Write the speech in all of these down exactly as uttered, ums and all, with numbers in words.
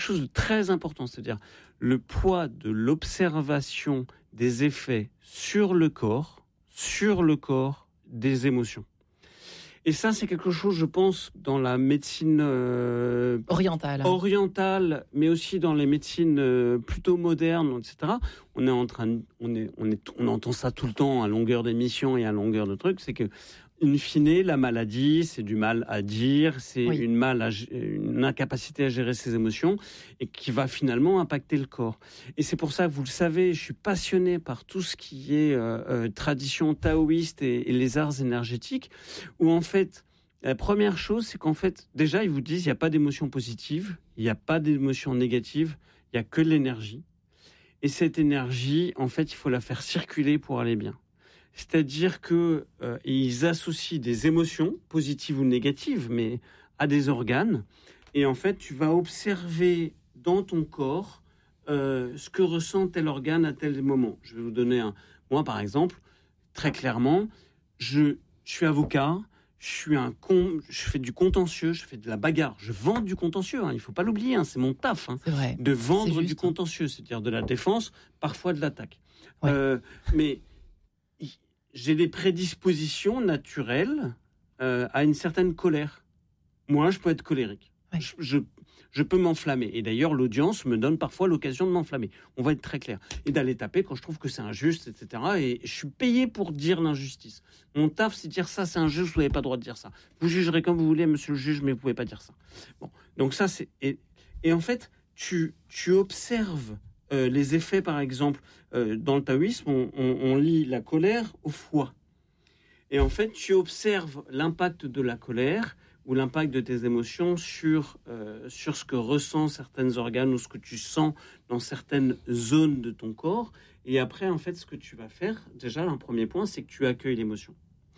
chose de très important, c'est-à-dire le poids de l'observation des effets sur le corps, sur le corps des émotions. Et ça, c'est quelque chose, je pense, dans la médecine euh, orientale, orientale, mais aussi dans les médecines euh, plutôt modernes, et cetera. On est en train, de, on est, on est, on entend ça tout le temps à longueur d'émission et à longueur de trucs. C'est que, in fine, la maladie, c'est du mal à dire, c'est oui. une mal, à, une incapacité à gérer ses émotions, et qui va finalement impacter le corps. Et c'est pour ça que vous le savez, je suis passionné par tout ce qui est euh, euh, tradition taoïste et, et les arts énergétiques, où en fait, la première chose, c'est qu'en fait, déjà, ils vous disent, il n'y a pas d'émotion positive, il n'y a pas d'émotion négative, il n'y a que de l'énergie. Et cette énergie, en fait, il faut la faire circuler pour aller bien. C'est-à-dire que euh, ils associent des émotions positives ou négatives, mais à des organes. Et en fait, tu vas observer dans ton corps euh, ce que ressent tel organe à tel moment. Je vais vous donner un. Moi, par exemple, très clairement, je, je suis avocat. Je suis un con, je fais du contentieux, je fais de la bagarre, je vends du contentieux, hein, il faut pas l'oublier, hein, c'est mon taf, hein, c'est vrai, de vendre du contentieux, c'est-à-dire de la défense, parfois de l'attaque. Ouais. Euh, mais j'ai des prédispositions naturelles euh, à une certaine colère. Moi, je peux être colérique. Ouais. Je, je, je peux m'enflammer. Et d'ailleurs, l'audience me donne parfois l'occasion de m'enflammer. On va être très clair. Et d'aller taper quand je trouve que c'est injuste, et cetera. Et je suis payé pour dire l'injustice. Mon taf, c'est dire ça, c'est injuste, vous n'avez pas le droit de dire ça. Vous jugerez comme vous voulez, monsieur le juge, mais vous ne pouvez pas dire ça. Bon, donc ça, c'est... Et, et en fait, tu, tu observes euh, les effets, par exemple, euh, dans le taoïsme, on, on, on lie la colère au foie. Et en fait, tu observes l'impact de la colère ou l'impact de tes émotions sur, euh, sur ce que ressent certains organes ou ce que tu sens dans certaines zones de ton corps. Et après, en fait, ce que tu vas faire, déjà, un premier point, c'est que tu accueilles l'émotion.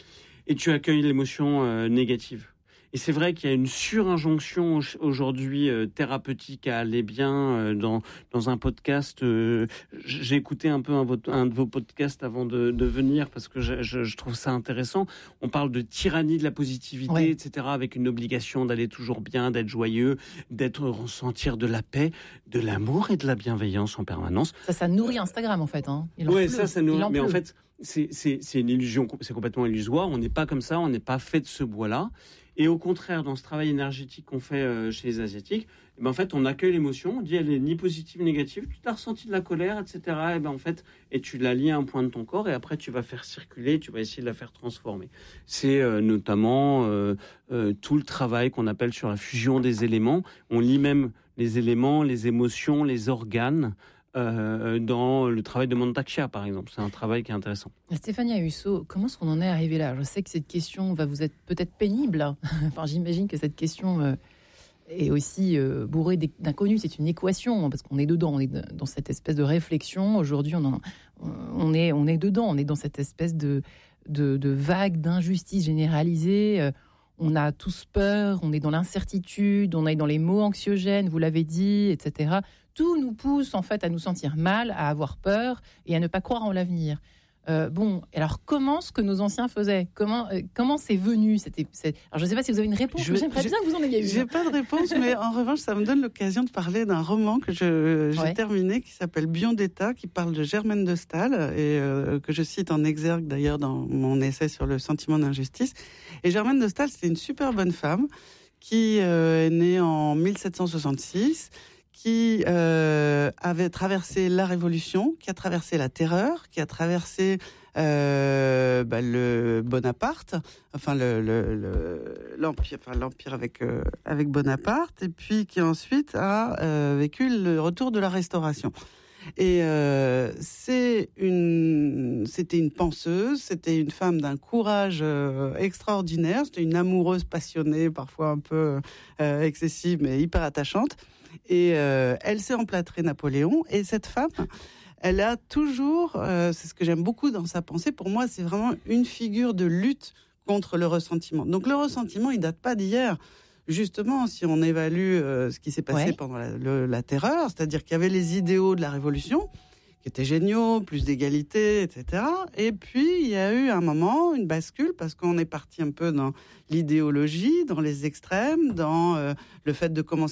Et tu accueilles l'émotion euh, négative. Et c'est vrai qu'il y a une surinjonction aujourd'hui euh, thérapeutique à aller bien euh, dans dans un podcast. Euh, j'ai écouté un peu un, un de vos podcasts avant de, de venir parce que je, je, je trouve ça intéressant. On parle de tyrannie de la positivité, ouais. et cetera. Avec une obligation d'aller toujours bien, d'être joyeux, d'être ressentir de la paix, de l'amour et de la bienveillance en permanence. Ça, ça nourrit Instagram en fait. Hein. Oui, ça, ça nourrit. Mais en fait, c'est c'est c'est une illusion. C'est complètement illusoire. On n'est pas comme ça. On n'est pas fait de ce bois-là. Et au contraire, dans ce travail énergétique qu'on fait euh, chez les Asiatiques, eh ben en fait, on accueille l'émotion, on dit elle est ni positive ni négative, tu t'as ressenti de la colère, et cetera. Et ben en fait, et tu la lies à un point de ton corps, et après tu vas faire circuler, tu vas essayer de la faire transformer. C'est euh, notamment euh, euh, tout le travail qu'on appelle sur la fusion des éléments. On lie même les éléments, les émotions, les organes. Euh, dans le travail de Mantak-Chia, par exemple. C'est un travail qui est intéressant. Stéphanie Ayuso, comment est-ce qu'on en est arrivé là ? Je sais que cette question va vous être peut-être pénible. Enfin, j'imagine que cette question euh, est aussi euh, bourrée d'inconnus. C'est une équation, parce qu'on est dedans. On est dans cette espèce de réflexion. Aujourd'hui, on, en, on, est, on est dedans. On est dans cette espèce de, de, de vague d'injustice généralisée. Euh, on a tous peur, on est dans l'incertitude, on est dans les mots anxiogènes, vous l'avez dit, et cetera. Tout nous pousse en fait à nous sentir mal, à avoir peur et à ne pas croire en l'avenir. Euh, bon, alors comment ce que nos anciens faisaient ? Comment euh, comment c'est venu ? C'était, c'est... Alors je ne sais pas si vous avez une réponse, je, mais j'aimerais bien que vous en ayez une. J'ai pas de réponse, mais en revanche, ça me donne l'occasion de parler d'un roman que je, j'ai ouais. terminé, qui s'appelle Bion d'État, qui parle de Germaine de Staël, et euh, que je cite en exergue d'ailleurs dans mon essai sur le sentiment d'injustice. Et Germaine de Staël, c'est une super bonne femme qui euh, est née en mille sept cent soixante-six, qui euh, avait traversé la Révolution, qui a traversé la Terreur, qui a traversé euh, bah, le Bonaparte, enfin le, le, le l'empire, enfin l'empire avec euh, avec Bonaparte, et puis qui ensuite a euh, vécu le retour de la Restauration. Et euh, c'est une, c'était une penseuse, c'était une femme d'un courage euh, extraordinaire, c'était une amoureuse passionnée, parfois un peu euh, excessive, mais hyper attachante. Et euh, elle s'est emplâtrée Napoléon. Et cette femme, elle a toujours, euh, c'est ce que j'aime beaucoup dans sa pensée, pour moi, c'est vraiment une figure de lutte contre le ressentiment. Donc le ressentiment, il date pas d'hier. Justement, si on évalue euh, ce qui s'est passé ouais. pendant la, le, la Terreur, c'est-à-dire qu'il y avait les idéaux de la Révolution, qui étaient géniaux, plus d'égalité, et cetera. Et puis, il y a eu un moment, une bascule, parce qu'on est parti un peu dans l'idéologie, dans les extrêmes, dans euh, le fait de commencer à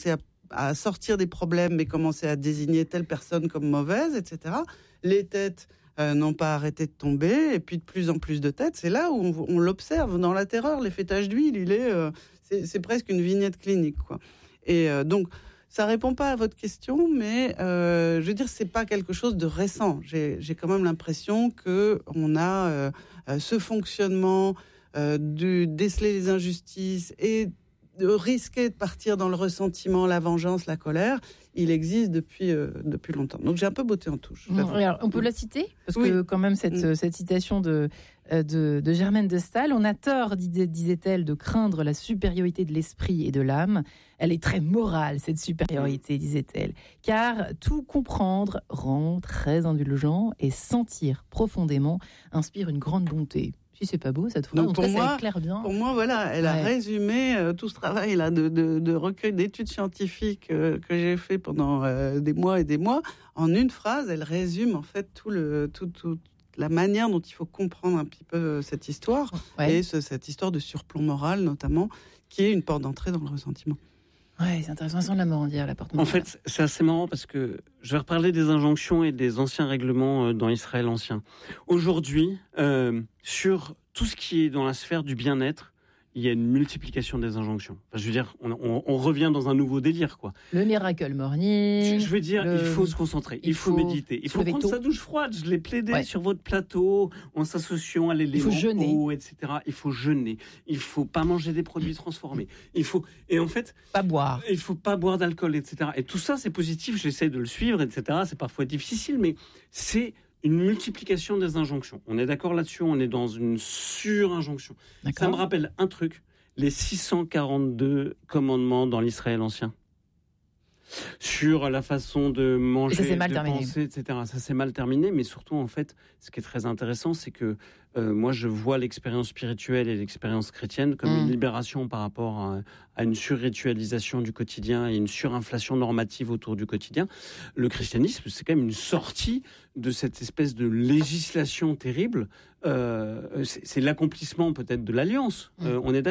à sortir des problèmes, mais commençaient à désigner telle personne comme mauvaise, et cetera. Les têtes euh, n'ont pas arrêté de tomber, et puis de plus en plus de têtes. C'est là où on, on l'observe dans la terreur. L'effet tache d'huile, il est, euh, c'est, c'est presque une vignette clinique, quoi. Et euh, donc, ça répond pas à votre question, mais euh, je veux dire, c'est pas quelque chose de récent. J'ai, j'ai quand même l'impression que on a euh, ce fonctionnement euh, de déceler les injustices et de risquer de partir dans le ressentiment, la vengeance, la colère. Il existe depuis euh, depuis longtemps. Donc j'ai un peu botté en touche. Mmh, alors, on peut la citer parce oui. que quand même cette, mmh. cette citation de, de de Germaine de Staël, on a tort, disait-elle, de craindre la supériorité de l'esprit et de l'âme. Elle est très morale, cette supériorité, disait-elle, car tout comprendre rend très indulgent et sentir profondément inspire une grande bonté. Si c'est pas beau cette phrase, en tout cas, ça éclaire bien. Pour moi, voilà, elle ouais. a résumé euh, tout ce travail là de, de, de recueil d'études scientifiques euh, que j'ai fait pendant euh, des mois et des mois en une phrase. Elle résume en fait tout le tout, tout la manière dont il faut comprendre un petit peu cette histoire ouais. et ce, cette histoire de surplomb moral notamment, qui est une porte d'entrée dans le ressentiment. Ouais, c'est intéressant, sans la mendier, la porte morale. En fait, c'est assez marrant parce que je vais reparler des injonctions et des anciens règlements dans Israël ancien. Aujourd'hui, euh, sur tout ce qui est dans la sphère du bien-être, il y a une multiplication des injonctions. Enfin, je veux dire, on, on, on revient dans un nouveau délire, quoi. Le miracle morning. Je, je veux dire, le... il faut se concentrer, il, il faut, faut méditer, il faut prendre tôt. sa douche froide. Je l'ai plaidé ouais. sur votre plateau, en s'associant à l'élément eau, et cetera. Il faut jeûner. Il faut pas manger des produits transformés. Il faut, et en fait, pas boire. Il faut pas boire d'alcool, et cetera. Et tout ça, c'est positif. J'essaie de le suivre, et cetera. C'est parfois difficile, mais c'est une multiplication des injonctions. On est d'accord là-dessus, on est dans une sur-injonction. D'accord. Ça me rappelle un truc, les six cent quarante-deux commandements dans l'Israël ancien. Sur la façon de manger, ça s'est mal de terminé. penser, et cetera. Ça s'est mal terminé, mais surtout, en fait, ce qui est très intéressant, c'est que euh, moi, je vois l'expérience spirituelle et l'expérience chrétienne comme mmh. une libération par rapport à, à une surritualisation du quotidien et une surinflation normative autour du quotidien. Le christianisme, c'est quand même une sortie de cette espèce de législation terrible. Euh, c'est, c'est l'accomplissement peut-être de l'alliance. Mmh. Euh, on est d'accord.